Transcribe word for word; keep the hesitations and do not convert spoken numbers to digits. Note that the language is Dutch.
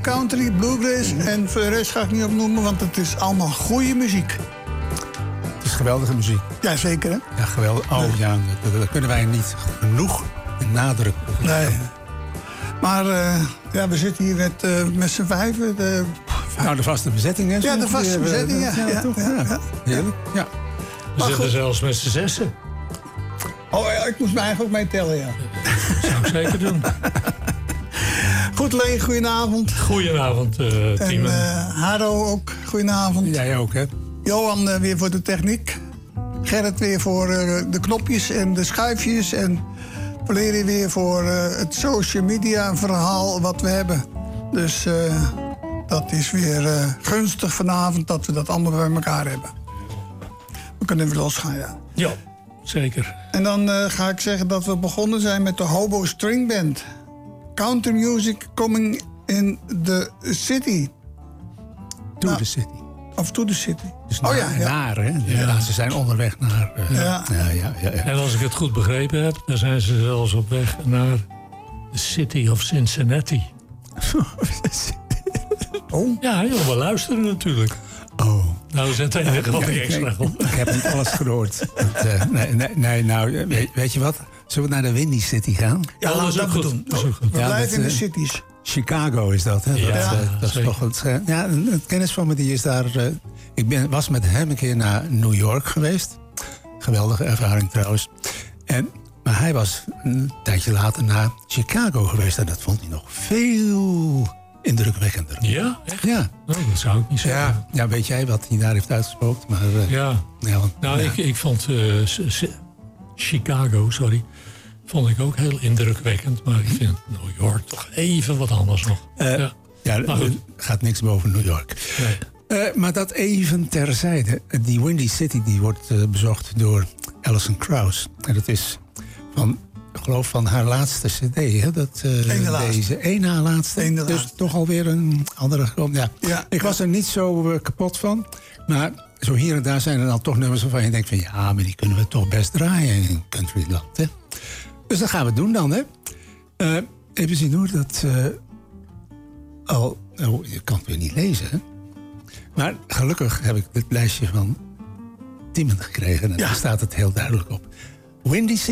country, bluegrass. En voor de rest ga ik niet opnoemen, want het is allemaal goede muziek. Het is geweldige muziek. Jazeker, hè? Ja, geweldig. Oh ja, daar kunnen wij niet genoeg nadruk op. Nee. Maar uh, ja, we zitten hier met, uh, met z'n vijven. De, nou, de vaste bezetting, hè? Ja, de vaste bezetting, ja. Ja, ja, toch? ja, Ja. ja. Heerlijk, ja. We zitten zelfs met z'n zessen. Oh ja, ik moest mij eigenlijk ook meetellen, ja. Dat zou ik zeker doen. Goed, Leen, goedenavond. Goedenavond, uh, team. En uh, Haro ook, goedenavond. Jij ook, hè? Johan uh, weer voor de techniek. Gerrit weer voor uh, de knopjes en de schuifjes. En Valerie weer voor uh, het social media verhaal wat we hebben. Dus uh, dat is weer uh, gunstig vanavond dat we dat allemaal bij elkaar hebben. We kunnen weer losgaan, ja. Ja, zeker. En dan uh, ga ik zeggen dat we begonnen zijn met de Hobo String Band. Country music coming in the city. To nou, the city. Of to the city. Dus oh naar, ja, ja. naar hè? Ja. Ja. Ze zijn onderweg naar... Uh, ja. Ja, ja, ja, ja. En als ik het goed begrepen heb, dan zijn ze zelfs op weg naar de city of Cincinnati. Oh. Ja, joh, we luisteren natuurlijk. Oh. Nou, zet het enige wat ik ik, extra ik, op. ik heb niet alles gehoord. Dat, uh, nee, nee, nee, nou, weet, weet je wat? Zullen we naar de Windy City gaan? Ja, Oh, laten we dat dat is ook doen. goed. Dat is ook goed. We Ja, blijven dat, in de uh, cities. Chicago is dat, hè? Ja, dat, uh, dat is zeker. toch het, uh, ja, een, een kennis van me die is daar... Uh, ik ben, was met hem een keer naar New York geweest. Geweldige ervaring trouwens. En, maar hij was een tijdje later naar Chicago geweest. En dat vond hij nog veel indrukwekkender. Ja, echt? Ja. Nou, dat zou ik niet zeggen. Ja, ja, weet jij wat hij daar heeft uitgesproken? Maar, uh, Ja. ja, want, Nou, ja. ik, ik vond uh, S- S- Chicago, sorry, vond ik ook heel indrukwekkend. Maar ik vind New York toch even wat anders nog. Uh, ja. Ja, Maar er goed. gaat niks boven New York. Nee. Uh, maar dat even terzijde. Die Windy City die wordt uh, bezocht door Alison Krauss. En dat is van, ik geloof van haar laatste cd. Hè? Dat, uh, Eén na laatste. Deze één na laatste. Eén na Dus laatste. toch alweer een andere grond. Ja. Ja. Ik was er niet zo uh, kapot van. Maar zo hier en daar zijn er dan toch nummers waarvan je denkt van... ja, maar die kunnen we toch best draaien in countryland. Hè? Dus dat gaan we doen dan. Hè? Uh, even zien hoor, dat... Uh, al, oh, je kan het weer niet lezen, hè? Maar gelukkig heb ik dit lijstje van Timon gekregen. En Ja. daar staat het heel duidelijk op. Windy City.